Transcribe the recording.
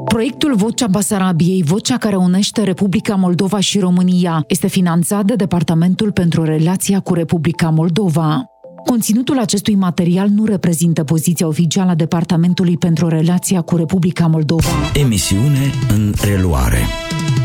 Proiectul Vocea Basarabiei, vocea care unește Republica Moldova și România, este finanțat de Departamentul pentru Relația cu Republica Moldova. Conținutul acestui material nu reprezintă poziția oficială a Departamentului pentru Relația cu Republica Moldova. Emisiune în reluare.